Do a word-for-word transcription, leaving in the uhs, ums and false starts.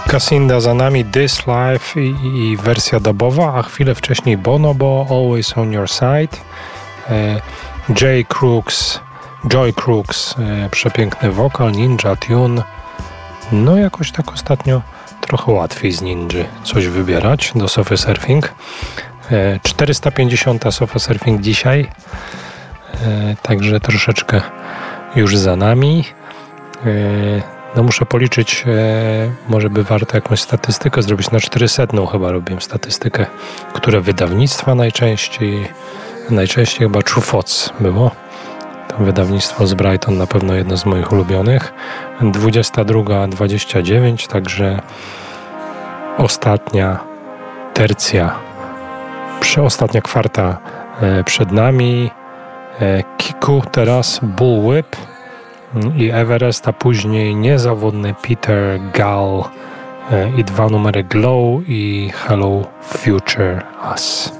Cassinda za nami, This Life i, i wersja dubowa, a chwilę wcześniej Bonobo, Always on Your Side. E, Jay Crooks, Joy Crooks, e, przepiękny wokal, Ninja Tune. No jakoś tak ostatnio trochę łatwiej z Ninja coś wybierać do Sofa Surfing. E, czterysta pięćdziesiąt Sofa Surfing dzisiaj, e, także troszeczkę już za nami. E, No muszę policzyć, e, może by warto jakąś statystykę zrobić. Na czterysta chyba robiłem statystykę, które wydawnictwa najczęściej, najczęściej chyba True Thoughts było. To wydawnictwo z Brighton na pewno jedno z moich ulubionych. dwudziesta druga dwadzieścia dziewięć, także ostatnia tercja, przedostatnia kwarta e, przed nami. E, Kiku teraz, Bullwhip i Everest, a później niezawodny Peter Gal i dwa numery Glow i Hello Future Us.